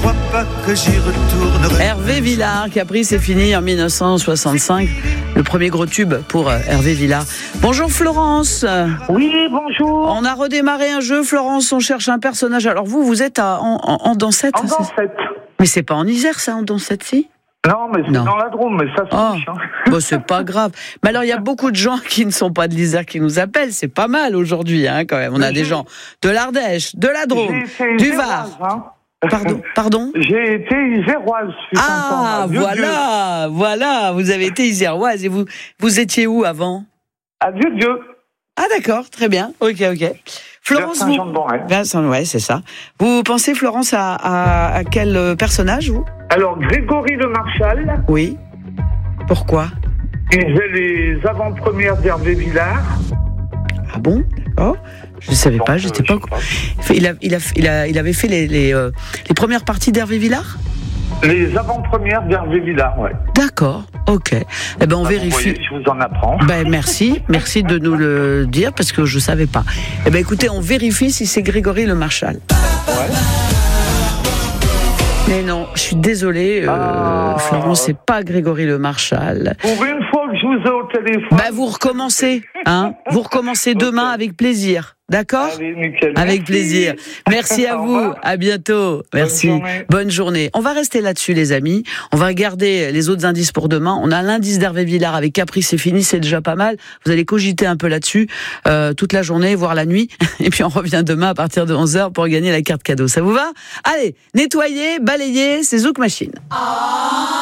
crois pas que j'y retournerai. Hervé Villard, Capri, c'est fini en 1965. Le premier gros tube pour Hervé Villard. Bonjour Florence. Oui, bonjour. On a redémarré un jeu, Florence, on cherche un personnage. Alors vous êtes en Dansette. En Dansette. Mais c'est pas en Isère ça, en Dansette, si? Non, mais c'est dans la Drôme, mais ça se touche. Bon, c'est pas grave. Mais alors, il y a beaucoup de gens qui ne sont pas de l'Isère qui nous appellent. C'est pas mal aujourd'hui, quand même. On a des gens de l'Ardèche, de la Drôme, du Var. Pardon J'ai été iséroise. Voilà. Vous avez été iséroise. Et vous étiez où avant? À Dieu. Ah, d'accord. Très bien. Ok. Florence, Saint-Jean-de-Borel. c'est ça. Vous pensez, Florence, à quel personnage, vous? Alors, Grégory Le Marchal. Oui. Pourquoi? Il faisait les avant-premières d'Hervé Villard. Ah bon? D'accord. Je ne savais pas, j'étais pas. Il avait fait les premières parties d'Hervé Villard? Les avant-premières d'Hervé Villard, ouais. D'accord, ok. Eh ben on vérifie. Vous voyez, je vous en apprends. Merci de nous le dire parce que je savais pas. Eh ben écoutez, on vérifie si c'est Grégory Le Marchal. Ouais. Mais non, je suis désolée, Florence, c'est pas Grégory Le Marchal. Pour une fois que je vous ai au téléphone. Vous recommencez, Vous recommencez demain avec plaisir. D'accord? Allez, nickel. Avec plaisir. Merci à vous. À bientôt. Merci. Bonne journée. On va rester là-dessus, les amis. On va regarder les autres indices pour demain. On a l'indice d'Hervé Villard avec Capri, c'est fini, c'est déjà pas mal. Vous allez cogiter un peu là-dessus toute la journée, voire la nuit. Et puis on revient demain à partir de 11h pour gagner la carte cadeau. Ça vous va? Allez, nettoyer, balayer, c'est Zouk Machine.